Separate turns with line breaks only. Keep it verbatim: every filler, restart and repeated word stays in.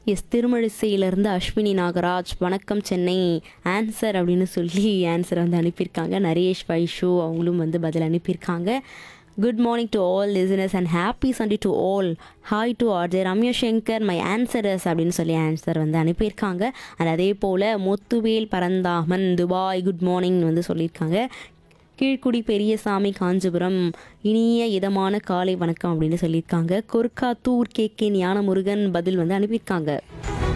S திருமழிசையிலிருந்து Ashwini Nagaraj வணக்கம் Chennai answer அப்படின்னு சொல்லி ஆன்சர் வந்து அனுப்பியிருக்காங்க. நரேஷ் வைஷு அவங்களும் வந்து பதில் அனுப்பியிருக்காங்க. Good morning to all listeners and happy Sunday to all. Hi to RJ Ramya Shankar my ஆன்சரஸ் அப்படின்னு சொல்லி ஆன்சர் வந்து அனுப்பியிருக்காங்க. அண்ட் அதே போல் Muthuvel Paranthaman Dubai good morning வந்து சொல்லியிருக்காங்க. கீழ்குடி பெரியசாமி காஞ்சிபுரம் இனிய இதமான காலை வணக்கம் அப்படின்னு சொல்லியிருக்காங்க. கொர்க்காத்தூர் கே கே ஞானமுருகன் பதில் வந்து அனுப்பியிருக்காங்க.